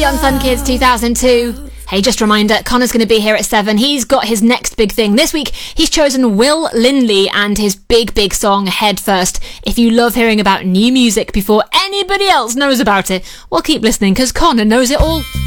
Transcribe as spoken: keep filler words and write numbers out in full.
on Fun Kids two thousand two. Hey, just a reminder, Connor's going to be here at seven. He's got his next big thing. This week, he's chosen Will Lindley and his big, big song, Head First. If you love hearing about new music before anybody else knows about it, well, keep listening, because Connor knows it all.